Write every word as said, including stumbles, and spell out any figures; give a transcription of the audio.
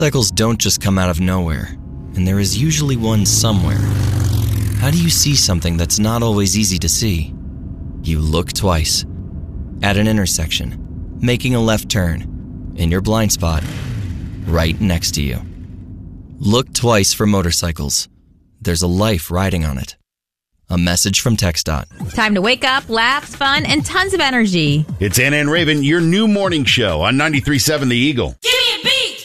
Motorcycles don't just come out of nowhere, and there is usually one somewhere. How do you see something that's not always easy to see? You look twice. At an intersection, making a left turn, in your blind spot, right next to you. Look twice for motorcycles. There's a life riding on it. A message from TxDOT. Time to wake up, laughs, fun, and tons of energy. It's Anna and Raven, your new morning show on ninety-three point seven The Eagle.